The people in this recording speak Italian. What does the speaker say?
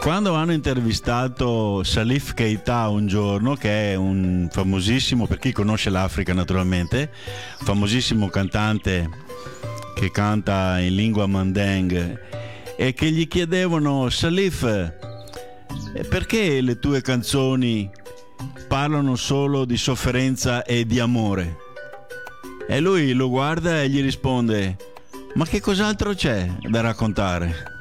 Quando hanno intervistato Salif Keita un giorno, che è un famosissimo, per chi conosce l'Africa naturalmente, famosissimo cantante che canta in lingua mandeng, e che gli chiedevano: Salif, perché le tue canzoni parlano solo di sofferenza e di amore? E lui lo guarda e gli risponde: ma che cos'altro c'è da raccontare?